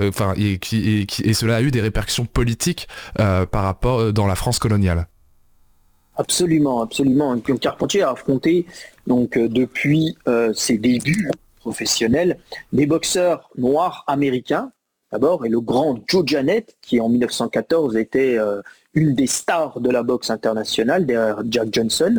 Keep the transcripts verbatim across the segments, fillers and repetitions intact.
enfin, et, qui, et, qui, et cela a eu des répercussions politiques euh, par rapport euh, dans la France coloniale. Absolument, absolument. Carpentier a affronté donc euh, depuis euh, ses débuts professionnels des boxeurs noirs américains d'abord et le grand Joe Janette qui en dix-neuf cent quatorze était euh, une des stars de la boxe internationale derrière Jack Johnson.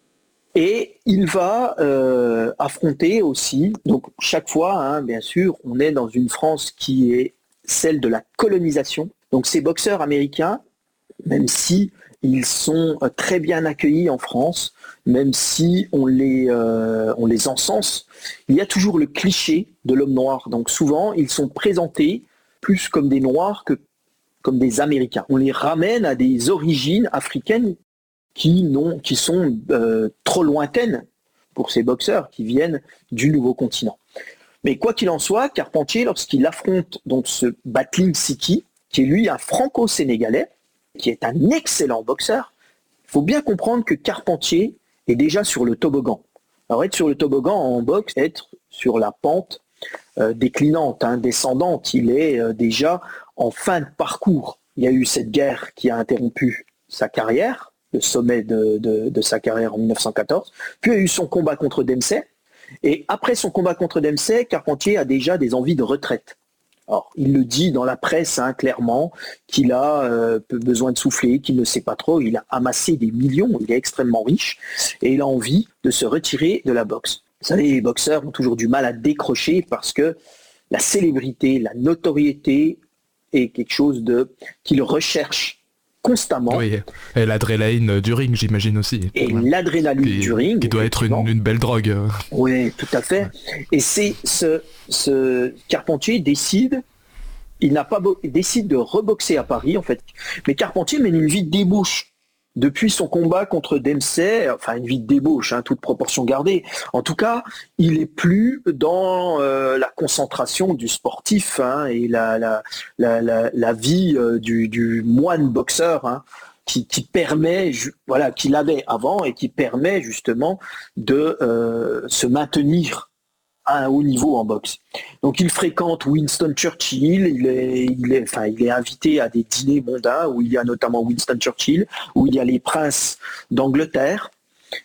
Et il va euh, affronter aussi, donc chaque fois, hein, bien sûr, on est dans une France qui est celle de la colonisation. Donc ces boxeurs américains, même si ils sont très bien accueillis en France, même si on les, euh, on les encense, il y a toujours le cliché de l'homme noir. Donc souvent, ils sont présentés plus comme des Noirs que comme des Américains. On les ramène à des origines africaines qui, n'ont, qui sont euh, trop lointaines pour ces boxeurs qui viennent du nouveau continent. Mais quoi qu'il en soit, Carpentier, lorsqu'il affronte donc ce Battling Siki, qui est lui un franco-sénégalais, qui est un excellent boxeur, il faut bien comprendre que Carpentier est déjà sur le toboggan. Alors être sur le toboggan en boxe, être sur la pente euh, déclinante, hein, descendante, il est euh, déjà en fin de parcours. Il y a eu cette guerre qui a interrompu sa carrière, le sommet de, de, de sa carrière en dix-neuf cent quatorze, puis il y a eu son combat contre Dempsey, et après son combat contre Dempsey, Carpentier a déjà des envies de retraite. Alors, il le dit dans la presse hein, clairement qu'il a euh, besoin de souffler, qu'il ne sait pas trop, il a amassé des millions, il est extrêmement riche, et il a envie de se retirer de la boxe. Vous savez, les boxeurs ont toujours du mal à décrocher parce que la célébrité, la notoriété est quelque chose de qu'ils recherchent constamment. Oui, et l'adrénaline du ring, j'imagine aussi. Et ouais. L'adrénaline qui, du ring. Qui doit être une, une belle drogue. Oui, tout à fait. Ouais. Et c'est ce, ce Carpentier décide, il n'a pas bo- il décide de reboxer à Paris, en fait. Mais Carpentier mène une vie de débauche. Depuis son combat contre Dempsey, enfin une vie de débauche, hein, toute proportion gardée. En tout cas, il est plus dans euh, la concentration du sportif hein, et la, la, la, la, la vie euh, du, du moine boxeur hein, qui, qui permet, voilà, qu'il avait avant et qui permet justement de euh, se maintenir à un haut niveau en boxe. Donc il fréquente Winston Churchill, il est, il est, enfin, il est invité à des dîners mondains où il y a notamment Winston Churchill, où il y a les princes d'Angleterre.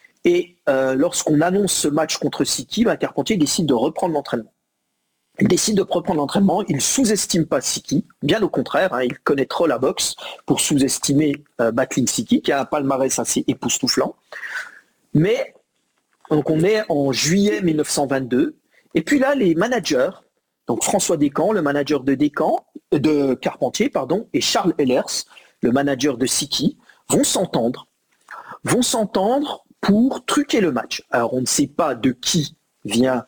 Et euh, lorsqu'on annonce ce match contre Siki, bah, Carpentier décide de reprendre l'entraînement. Il décide de reprendre l'entraînement, il ne sous-estime pas Siki, bien au contraire, hein, il connaît trop la boxe pour sous-estimer euh, Battling Siki, qui a un palmarès assez époustouflant. Mais donc on est en juillet dix-neuf cent vingt-deux, et puis là, les managers, donc François Descamps, le manager de Descamps, de Carpentier, pardon, et Charles Ehlers, le manager de Siki, vont s'entendre, vont s'entendre pour truquer le match. Alors, on ne sait pas de qui vient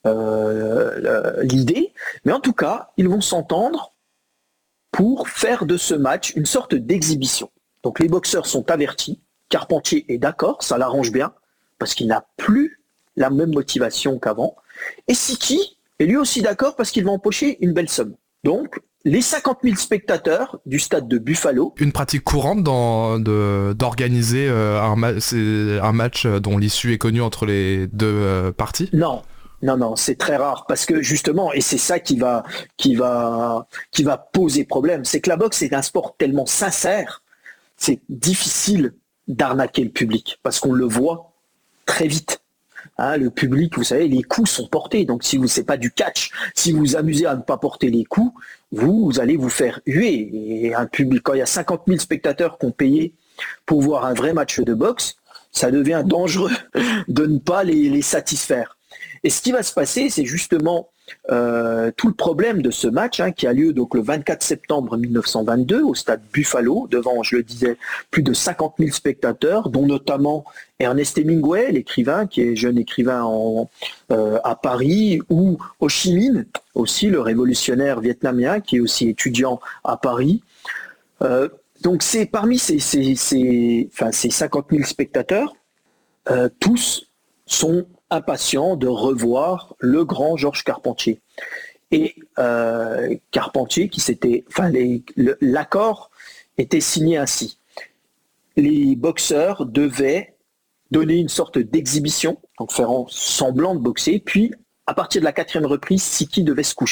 euh, l'idée, mais en tout cas, ils vont s'entendre pour faire de ce match une sorte d'exhibition. Donc, les boxeurs sont avertis, Carpentier est d'accord, ça l'arrange bien, parce qu'il n'a plus la même motivation qu'avant. Et Siki est lui aussi d'accord parce qu'il va empocher une belle somme. Donc, les cinquante mille spectateurs du stade de Buffalo. Une pratique courante dans, de, d'organiser euh, un, ma- c'est un match dont l'issue est connue entre les deux euh, parties ? Non, non, non, c'est très rare parce que justement, et c'est ça qui va, qui va, qui va poser problème, c'est que la boxe est un sport tellement sincère, c'est difficile d'arnaquer le public parce qu'on le voit très vite. Hein, le public, vous savez, les coups sont portés. Donc, si vous c'est pas du catch, si vous vous amusez à ne pas porter les coups, vous, vous allez vous faire huer. Et un public, quand il y a cinquante mille spectateurs qui ont payé pour voir un vrai match de boxe, ça devient dangereux de ne pas les, les satisfaire. Et ce qui va se passer, c'est justement euh, tout le problème de ce match hein, qui a lieu donc le vingt-quatre septembre dix-neuf cent vingt-deux au stade Buffalo, devant, je le disais, plus de cinquante mille spectateurs, dont notamment Ernest Hemingway, l'écrivain, qui est jeune écrivain en, euh, à Paris, ou Ho Chi Minh, aussi le révolutionnaire vietnamien, qui est aussi étudiant à Paris. Euh, donc c'est parmi ces, ces, ces, enfin, ces cinquante mille spectateurs, euh, tous sont impatients de revoir le grand Georges Carpentier. Et euh, Carpentier, qui s'était, enfin, les, le, l'accord était signé ainsi. Les boxeurs devaient donner une sorte d'exhibition, donc faire en semblant de boxer, puis à partir de la quatrième reprise, Siki devait se coucher.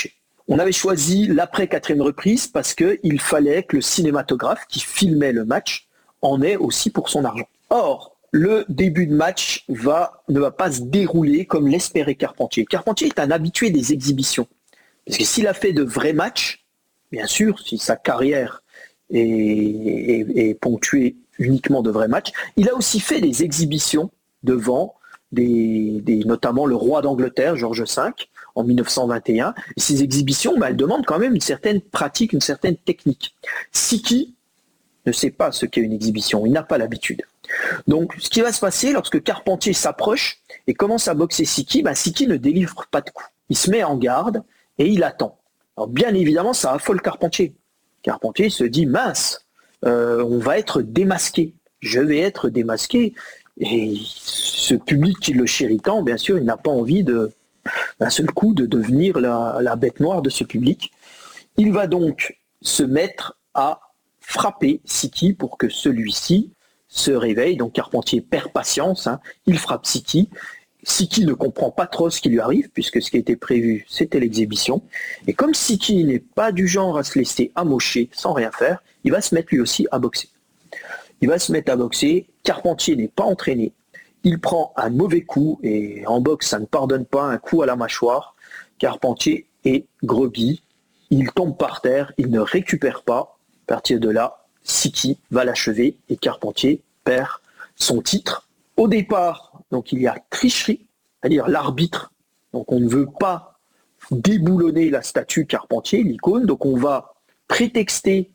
On avait choisi l'après quatrième reprise parce qu'il fallait que le cinématographe qui filmait le match en ait aussi pour son argent. Or, le début de match va, ne va pas se dérouler comme l'espérait Carpentier. Carpentier est un habitué des exhibitions. Parce que s'il a fait de vrais matchs, bien sûr, si sa carrière est, est, est ponctuée uniquement de vrais matchs, il a aussi fait des exhibitions devant des, des, notamment le roi d'Angleterre, George cinq, en mille neuf cent vingt et un. Et ces exhibitions, bah, elles demandent quand même une certaine pratique, une certaine technique. Siki ne sait pas ce qu'est une exhibition, il n'a pas l'habitude. Donc, ce qui va se passer lorsque Carpentier s'approche et commence à boxer Siki, bah, Siki ne délivre pas de coups. Il se met en garde et il attend. Alors, bien évidemment, ça affole Carpentier. Carpentier se dit, mince, euh, on va être démasqué. Je vais être démasqué. Et ce public qui le chérit tant, bien sûr, il n'a pas envie de, d'un seul coup, de devenir la, la bête noire de ce public. Il va donc se mettre à frapper Siki pour que celui-ci se réveille. Donc Carpentier perd patience, hein. Il frappe Siki. Siki ne comprend pas trop ce qui lui arrive, puisque ce qui était prévu, c'était l'exhibition. Et comme Siki n'est pas du genre à se laisser amocher sans rien faire, il va se mettre lui aussi à boxer. Il va se mettre à boxer. Carpentier n'est pas entraîné. Il prend un mauvais coup, et en boxe, ça ne pardonne pas, un coup à la mâchoire. Carpentier est groggy. Il tombe par terre, il ne récupère pas. À partir de là, Siki va l'achever et Carpentier perd son titre. Au départ, donc il y a tricherie, c'est-à-dire l'arbitre. Donc on ne veut pas déboulonner la statue Carpentier, l'icône. Donc on va prétexter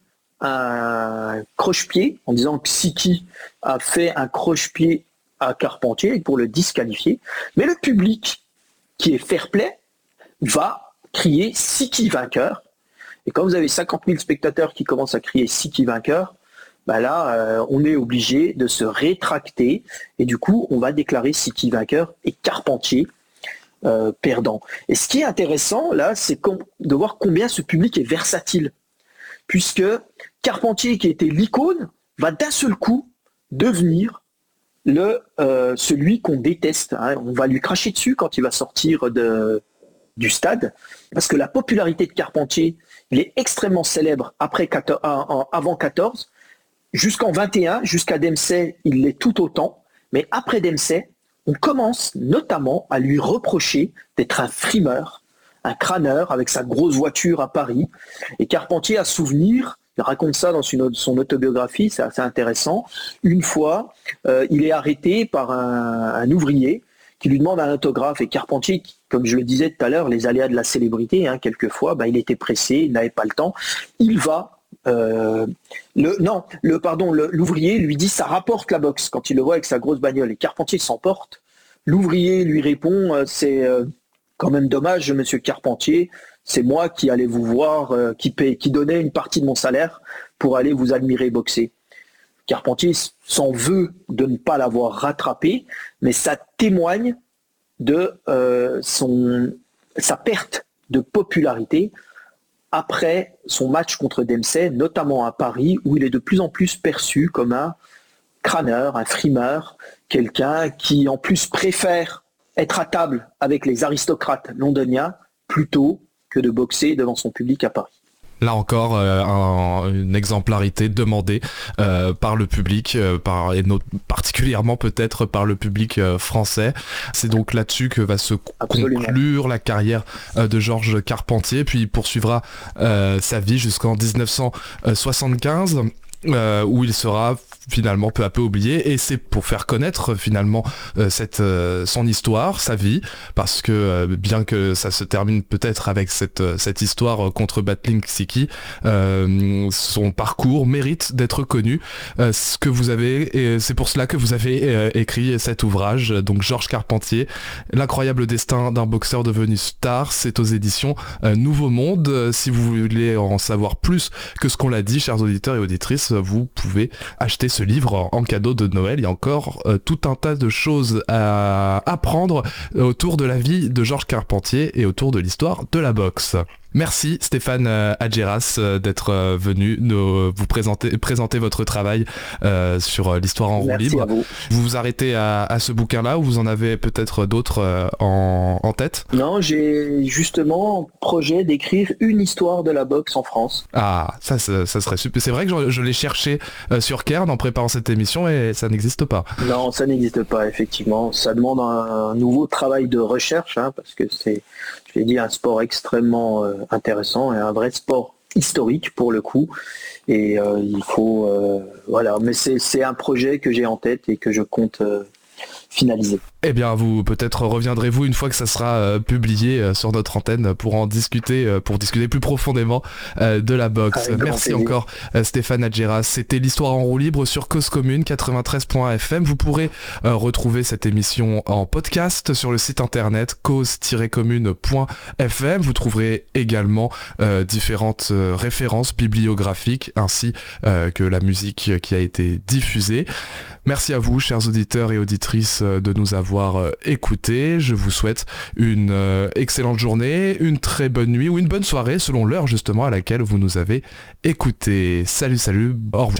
un croche-pied en disant que Siki a fait un croche-pied à Carpentier pour le disqualifier. Mais le public, qui est fair-play, va crier Siki vainqueur. Et quand vous avez cinquante mille spectateurs qui commencent à crier Siki vainqueur, bah là, euh, on est obligé de se rétracter. Et du coup, on va déclarer Siki vainqueur et Carpentier euh, perdant. Et ce qui est intéressant, là, c'est com- de voir combien ce public est versatile. Puisque Carpentier, qui était l'icône, va d'un seul coup devenir le, euh, celui qu'on déteste. Hein. On va lui cracher dessus quand il va sortir de, du stade. Parce que la popularité de Carpentier, il est extrêmement célèbre après quatorze, avant quatorze. Jusqu'en vingt et un, jusqu'à Dempsey, il l'est tout autant. Mais après Dempsey, on commence notamment à lui reprocher d'être un frimeur, un crâneur avec sa grosse voiture à Paris. Et Carpentier a souvenir, il raconte ça dans une, son autobiographie, c'est assez intéressant. Une fois, euh, il est arrêté par un, un ouvrier qui lui demande un autographe. Et Carpentier, comme je le disais tout à l'heure, les aléas de la célébrité, hein, quelquefois, bah, il était pressé, il n'avait pas le temps. Il va... Euh, le, non, le, pardon, le, l'ouvrier lui dit ça rapporte la boxe quand il le voit avec sa grosse bagnole. Et Carpentier s'emporte. L'ouvrier lui répond euh, c'est euh, quand même dommage, monsieur Carpentier, c'est moi qui allais vous voir, euh, qui, paye, qui donnait une partie de mon salaire pour aller vous admirer boxer. Carpentier s'en veut de ne pas l'avoir rattrapé, mais ça témoigne de euh, son, sa perte de popularité après son match contre Dempsey, notamment à Paris, où il est de plus en plus perçu comme un crâneur, un frimeur, quelqu'un qui en plus préfère être à table avec les aristocrates londoniens plutôt que de boxer devant son public à Paris. Là encore, euh, un, une exemplarité demandée euh, par le public, euh, par, et not- particulièrement peut-être par le public euh, français. C'est donc là-dessus que va se Absolument. conclure la carrière euh, de Georges Carpentier, puis il poursuivra euh, sa vie jusqu'en dix-neuf cent soixante-quinze. Euh, où il sera finalement peu à peu oublié, et c'est pour faire connaître finalement euh, cette, euh, son histoire, sa vie, parce que euh, bien que ça se termine peut-être avec cette, euh, cette histoire contre Battling Siki, euh, son parcours mérite d'être connu, euh, ce que vous avez, et c'est pour cela que vous avez euh, écrit cet ouvrage, donc Georges Carpentier, l'incroyable destin d'un boxeur devenu star. C'est aux éditions euh, Nouveau Monde. Euh, si vous voulez en savoir plus que ce qu'on l'a dit, chers auditeurs et auditrices, vous pouvez acheter ce livre en cadeau de Noël. Il y a encore euh, tout un tas de choses à apprendre autour de la vie de Georges Carpentier et autour de l'histoire de la boxe. Merci Stéphane euh, Adjeras euh, d'être euh, venu nous, vous présenter, présenter votre travail euh, sur euh, l'histoire en roue Merci libre. à vous. Vous vous arrêtez à, à ce bouquin-là ou vous en avez peut-être d'autres euh, en, en tête? Non, j'ai justement projet d'écrire une histoire de la boxe en France. Ah, ça, ça, ça serait super. C'est vrai que je, je l'ai cherché euh, sur Cairn en préparant cette émission et ça n'existe pas. Non, ça n'existe pas, effectivement. Ça demande un, un nouveau travail de recherche, hein, parce que c'est, je l'ai dit, un sport extrêmement euh, intéressant et un vrai sport historique pour le coup. Et euh, il faut... Euh, voilà, mais c'est, c'est un projet que j'ai en tête et que je compte euh, finaliser. Eh bien, vous peut-être reviendrez-vous une fois que ça sera euh, publié euh, sur notre antenne pour en discuter, euh, pour discuter plus profondément euh, de la boxe. Avec Merci grand plaisir. encore euh, Stéphane Adjeras. C'était l'histoire en roue libre sur Cause Commune quatre-vingt-treize point f m. Vous pourrez euh, retrouver cette émission en podcast sur le site internet cause tiret commune point f m. Vous trouverez également euh, différentes euh, références bibliographiques ainsi euh, que la musique qui a été diffusée. Merci à vous, chers auditeurs et auditrices, de nous avoir euh, écoutés. Je vous souhaite une euh, excellente journée, une très bonne nuit ou une bonne soirée selon l'heure justement à laquelle vous nous avez écoutés. Salut, salut, au revoir.